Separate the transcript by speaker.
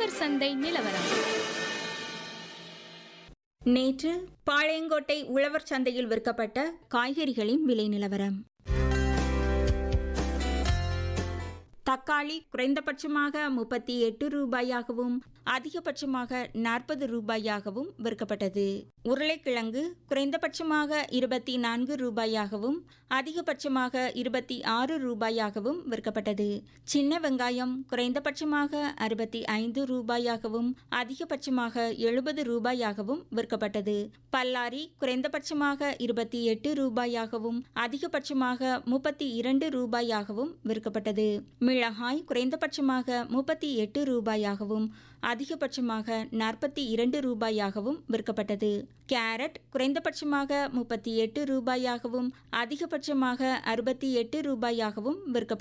Speaker 1: உழவர் சந்தை நிலவரம்.
Speaker 2: நேற்று பாளையங்கோட்டை உழவர் சந்தையில் விற்கப்பட்ட காய்கறிகளின் விலை நிலவரம். தக்காளி குறைந்தபட்சமாக 38 ரூபாயாகவும் அதிகபட்சமாக 40 ரூபாயாகவும் விற்கப்பட்டது. உருளைக்கிழங்கு குறைந்தபட்சமாக 24 ரூபாயாகவும் அதிகபட்சமாக 26 ரூபாயாகவும் விற்கப்பட்டது. சின்ன வெங்காயம் குறைந்தபட்சமாக 65 ரூபாயாகவும் அதிகபட்சமாக 70 ரூபாயாகவும் விற்கப்பட்டது. பல்லாரி குறைந்தபட்சமாக 28 ரூபாயாகவும் அதிகபட்சமாக 32 ரூபாயாகவும் விற்கப்பட்டது. மிளகாய் குறைந்தபட்சமாக 38 ரூபாயாகவும் அதிகபட்சமாக 42 ரூபாயாகவும் விற்கப்பட்டது. கேரட் குறைந்தபட்சமாக 38 ரூபாயாகவும் அதிகபட்சமாக 68 ரூபாயாகவும் விற்கப்பட்டது.